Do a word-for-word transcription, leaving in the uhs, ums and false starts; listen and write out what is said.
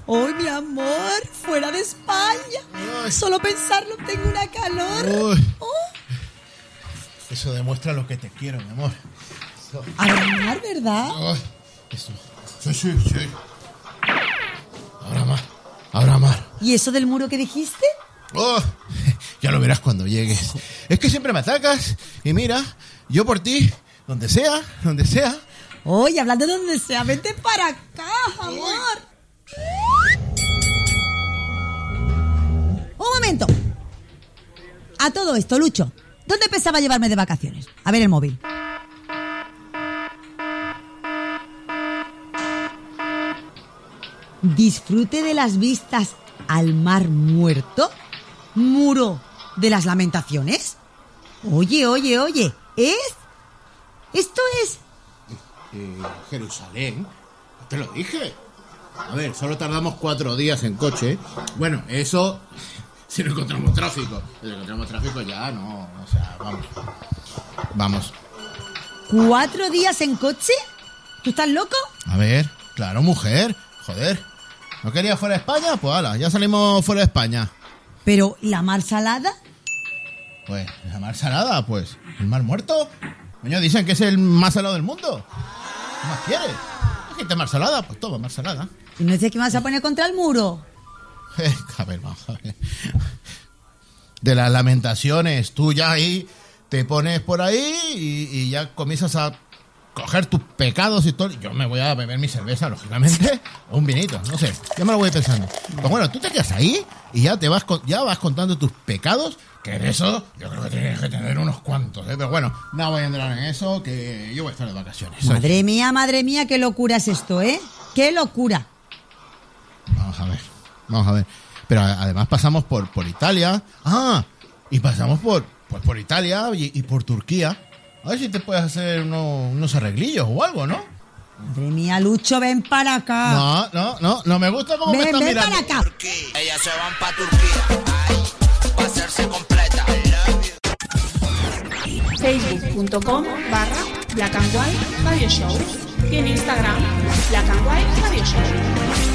¡Ay, mi amor! ¡Fuera de España! Ay. Solo pensarlo tengo una calor. Uy. Oh. Eso demuestra lo que te quiero, mi amor. Eso. Armar, ¿verdad? Ay, eso. Sí, sí, sí. Ahora más. Ahora más. ¿Y eso del muro que dijiste? Oh, ya lo verás cuando llegues. Es que siempre me atacas. Y mira, yo por ti, donde sea, donde sea. Oye, hablando de donde sea, vente para acá, amor. Un momento. A todo esto, Lucho, ¿dónde pensaba llevarme de vacaciones? A ver el móvil. Disfrute de las vistas al Mar Muerto. Muro de las Lamentaciones. Oye, oye, oye, ¿es? Esto es... Eh, Jerusalén. Te lo dije. A ver, solo tardamos cuatro días en coche. Bueno, eso si no encontramos tráfico. Si no encontramos tráfico ya no. O sea, vamos. Vamos. ¿Cuatro días en coche? ¿Tú estás loco? A ver, claro, mujer. Joder. ¿No querías fuera de España? Pues hala, ya salimos fuera de España. ¿Pero la mar salada? Pues, la mar salada, pues. ¿El mar muerto? Coño, dicen que es el más salado del mundo. ¿Qué más quieres? ¿Quieres mar salada? Pues toma, mar salada. ¿Y no sé qué me vas a poner contra el muro? Eh, a ver, vamos a ver. De las Lamentaciones, tú ya ahí te pones por ahí y, y ya comienzas a coger tus pecados y todo. Yo me voy a beber mi cerveza, lógicamente, o un vinito, no sé. Ya me lo voy pensando. Pues bueno, tú te quedas ahí y ya te vas con, ya vas contando tus pecados, que de eso yo creo que tienes que tener unos cuantos, ¿eh? Pero bueno, no voy a entrar en eso, que yo voy a estar de vacaciones. Madre mía, madre mía, qué locura es esto, ¿eh? ¡Qué locura! Vamos a ver, vamos a ver. Pero además pasamos por, por Italia. Ah, y pasamos por, pues por Italia y, y por Turquía. A ver si te puedes hacer unos, unos arreglillos o algo, ¿no? Madre mía, Lucho, ven para acá. No, no, no, no me gusta cómo me Ven, estás ven mirando. para acá. Turquía. Ellas se van pa' Turquía, ay, pa' hacerse completa. Facebook.com barra Black and White Radio Show y en Instagram Black and White Radio Show.